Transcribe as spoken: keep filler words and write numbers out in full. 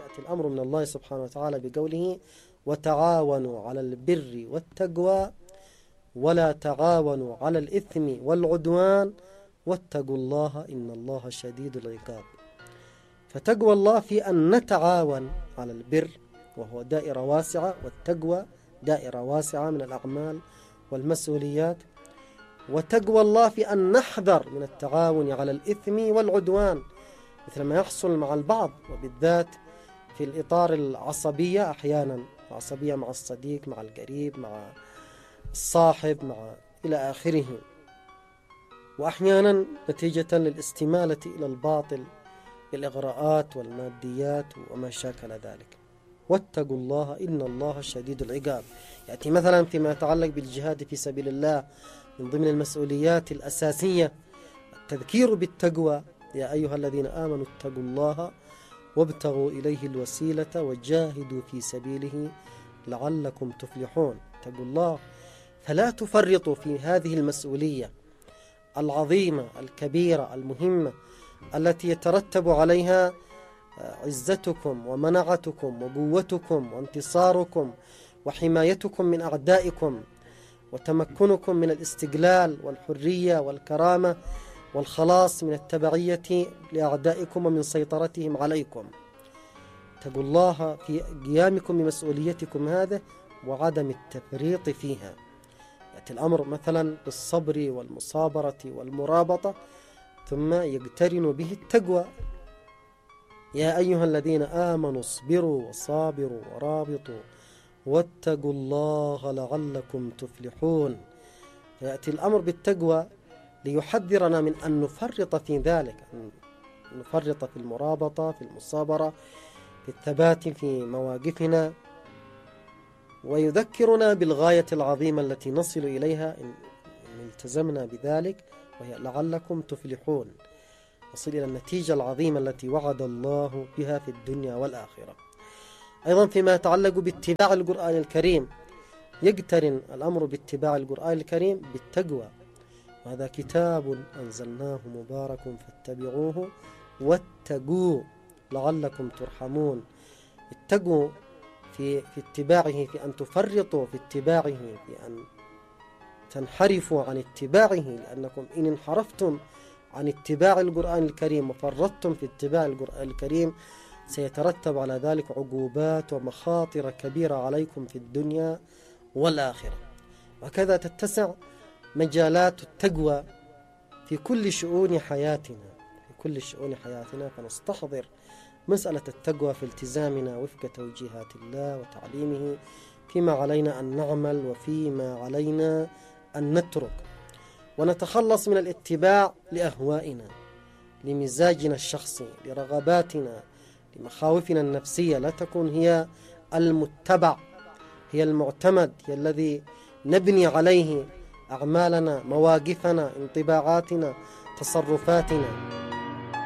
يأتي الأمر من الله سبحانه وتعالى بقوله وتعاونوا على البر والتقوى ولا تعاونوا على الإثم والعدوان واتقوا الله إن الله شديد العقاب. فتقوى الله في أن نتعاون على البر وهو دائرة واسعة، والتقوى دائرة واسعة من الأعمال والمسؤوليات، وتقوى الله في أن نحذر من التعاون على الإثم والعدوان مثل ما يحصل مع البعض، وبالذات في الإطار العصبية أحيانا، عصبية مع الصديق، مع القريب، مع الصاحب، مع إلى آخره، وأحيانا نتيجة للاستمالة إلى الباطل بالإغراءات والماديات وما شاكل ذلك. واتقوا الله إن الله شديد العقاب. يأتي مثلا فيما يتعلق بالجهاد في سبيل الله من ضمن المسؤوليات الأساسية التذكير بالتقوى، يا أيها الذين آمنوا اتقوا الله وابتغوا إليه الوسيلة وجاهدوا في سبيله لعلكم تفلحون. اتقوا الله، فلا تفرطوا في هذه المسؤولية العظيمة الكبيرة المهمة التي يترتب عليها عزتكم ومنعتكم وقوتكم وانتصاركم وحمايتكم من أعدائكم وتمكنكم من الاستقلال والحرية والكرامة والخلاص من التبعية لأعدائكم ومن سيطرتهم عليكم. اتقوا الله في قيامكم بمسؤوليتكم هذا وعدم التفريط فيها. يأتي الأمر مثلا بالصبر والمصابرة والمرابطة، ثم يقترن به التقوى، يا أيها الذين آمنوا اصبروا وصابروا ورابطوا واتقوا الله لعلكم تفلحون. فيأتي الأمر بالتقوى ليحذرنا من أن نفرط في ذلك، أن نفرط في المرابطة، في المصابرة، في الثبات في مواقفنا، ويذكرنا بالغاية العظيمة التي نصل إليها إن التزمنا بذلك، وهي لعلكم تفلحون، نصل إلى النتيجة العظيمة التي وعد الله بها في الدنيا والآخرة. أيضا فيما يتعلق باتباع القرآن الكريم يقترن الأمر باتباع القرآن الكريم بالتقوى، وهذا كتاب أنزلناه مبارك فاتبعوه واتقوا لعلكم ترحمون. اتقوا في, في اتباعه، في أن تفرطوا في اتباعه، في أن تنحرفوا عن اتباعه، لأنكم إن انحرفتم عن اتباع القرآن الكريم وفرطتم في اتباع القرآن الكريم سيترتب على ذلك عقوبات ومخاطر كبيرة عليكم في الدنيا والآخرة. وكذا تتسع مجالات التقوى في كل شؤون حياتنا، في كل شؤون حياتنا، فنستحضر مسألة التقوى في التزامنا وفق توجيهات الله وتعليمه، فيما علينا أن نعمل وفيما علينا أن نترك، ونتخلص من الاتباع لأهوائنا، لمزاجنا الشخصي، لرغباتنا، لمخاوفنا النفسية، لا تكون هي المتبع، هي المعتمد، هي الذي نبني عليه أعمالنا، مواقفنا، انطباعاتنا، تصرفاتنا.